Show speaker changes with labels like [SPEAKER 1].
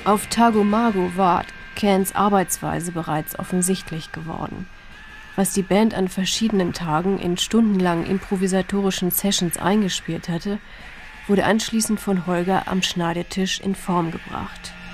[SPEAKER 1] Auf Tagomago war Cans Arbeitsweise bereits offensichtlich geworden. Was die Band an verschiedenen Tagen in stundenlangen improvisatorischen Sessions eingespielt hatte, wurde anschließend von Holger am Schneidetisch in Form gebracht.